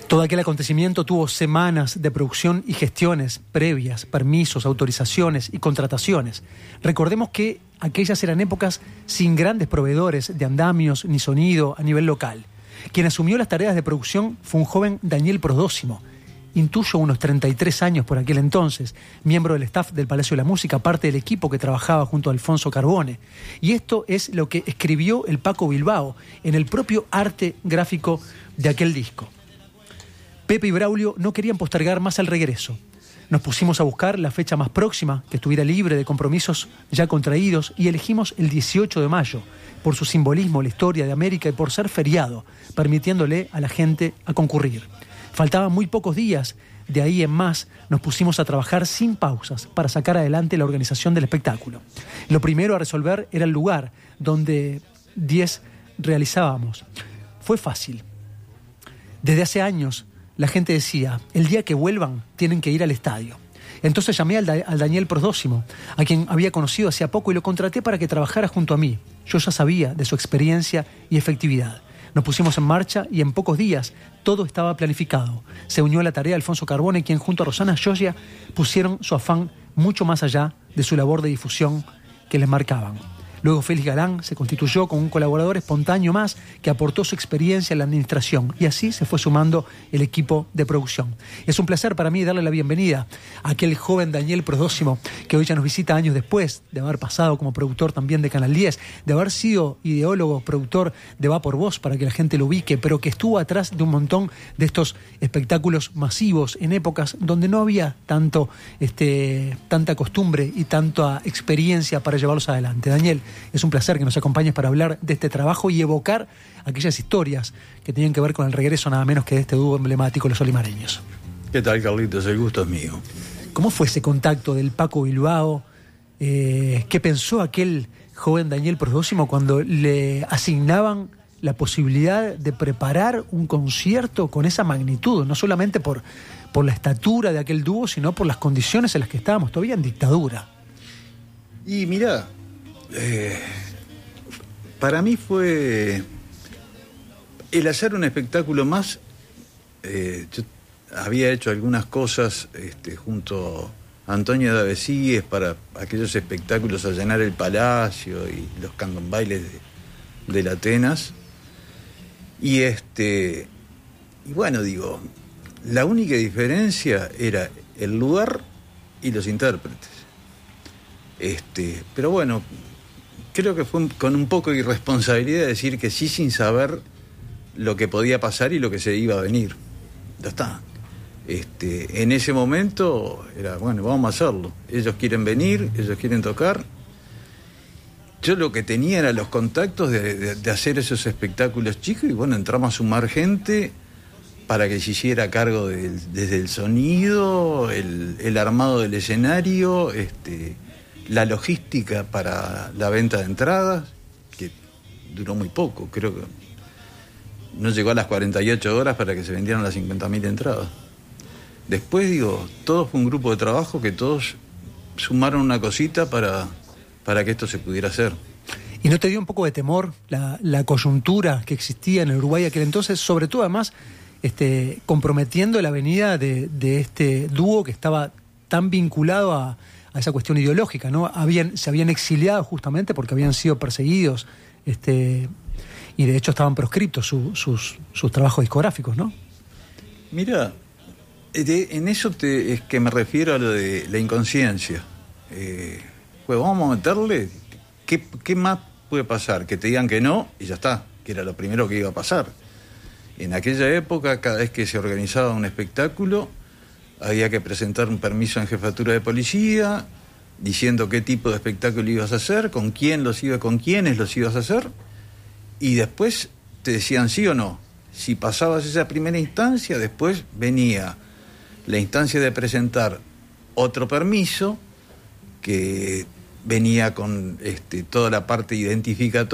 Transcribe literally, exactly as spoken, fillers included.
Todo aquel acontecimiento tuvo semanas de producción y gestiones previas, permisos, autorizaciones y contrataciones. Recordemos que aquellas eran épocas sin grandes proveedores de andamios ni sonido a nivel local. Quien asumió las tareas de producción fue un joven Daniel Prodósimo, intuyo unos treinta y tres años por aquel entonces, miembro del staff del Palacio de la Música, parte del equipo que trabajaba junto a Alfonso Carbone. Y esto es lo que escribió el Paco Bilbao en el propio arte gráfico de aquel disco. Pepe y Braulio no querían postergar más el regreso. Nos pusimos a buscar la fecha más próxima, que estuviera libre de compromisos ya contraídos, y elegimos el dieciocho de mayo, por su simbolismo, la historia de América y por ser feriado, permitiéndole a la gente a concurrir. Faltaban muy pocos días, de ahí en más nos pusimos a trabajar sin pausas para sacar adelante la organización del espectáculo. Lo primero a resolver era el lugar donde diez realizábamos. Fue fácil. Desde hace años la gente decía, el día que vuelvan tienen que ir al estadio. Entonces llamé al, da- al Daniel Prodósimo, a quien había conocido hacía poco, y lo contraté para que trabajara junto a mí. Yo ya sabía de su experiencia y efectividad. Nos pusimos en marcha y en pocos días todo estaba planificado. Se unió a la tarea Alfonso Carbone, quien junto a Rosana Gioia pusieron su afán mucho más allá de su labor de difusión que les marcaban. Luego Félix Galán se constituyó como un colaborador espontáneo más que aportó su experiencia en la administración, y así se fue sumando el equipo de producción. Es un placer para mí darle la bienvenida a aquel joven Daniel Prodósimo que hoy ya nos visita años después de haber pasado como productor también de Canal diez, de haber sido ideólogo, productor de Va por Vos para que la gente lo ubique, pero que estuvo atrás de un montón de estos espectáculos masivos en épocas donde no había tanto, este, tanta costumbre y tanta experiencia para llevarlos adelante. Daniel, es un placer que nos acompañes para hablar de este trabajo y evocar aquellas historias que tenían que ver con el regreso nada menos que de este dúo emblemático, Los Olimareños. ¿Qué tal, Carlitos? El gusto es mío. ¿Cómo fue ese contacto del Paco Bilbao? Eh, ¿Qué pensó aquel joven Daniel Prodósimo cuando le asignaban la posibilidad de preparar un concierto con esa magnitud? No solamente por, por la estatura de aquel dúo, sino por las condiciones en las que estábamos, todavía en dictadura. Y mirá, Eh, para mí fue el hacer un espectáculo más. Eh, yo había hecho algunas cosas este, junto a Antonio Davesíes para aquellos espectáculos a llenar el Palacio y los candombailes de, de la Atenas. Y este y bueno, digo, la única diferencia era el lugar y los intérpretes. Este, pero bueno, creo que fue con un poco de irresponsabilidad decir que sí sin saber lo que podía pasar y lo que se iba a venir. Ya está. Este, en ese momento era, bueno, vamos a hacerlo. Ellos quieren venir, ellos quieren tocar. Yo lo que tenía eran los contactos de, de, de hacer esos espectáculos chicos y bueno, entramos a sumar gente para que se hiciera cargo del, desde el sonido, el, el armado del escenario, este... la logística para la venta de entradas, que duró muy poco, creo que no llegó a las cuarenta y ocho horas para que se vendieran las cincuenta mil entradas. Después, digo, todo fue un grupo de trabajo que todos sumaron una cosita para, para que esto se pudiera hacer. ¿Y no te dio un poco de temor la, la coyuntura que existía en el Uruguay aquel entonces, sobre todo además este, comprometiendo la venida de, de este dúo que estaba tan vinculado a a esa cuestión ideológica, ¿no? Habían, se habían exiliado justamente porque habían sido perseguidos, este, y de hecho estaban proscriptos su, sus, sus trabajos discográficos, ¿no? Mira, de, en eso te, es que me refiero a lo de la inconsciencia. Eh, pues vamos a meterle, ¿qué, ¿qué más puede pasar? Que te digan que no y ya está, que era lo primero que iba a pasar. En aquella época, cada vez que se organizaba un espectáculo, había que presentar un permiso en jefatura de policía, diciendo qué tipo de espectáculo ibas a hacer, con quién los iba, con quiénes los ibas a hacer, y después te decían sí o no. Si pasabas esa primera instancia, después venía la instancia de presentar otro permiso, que venía con este, toda la parte identificatoria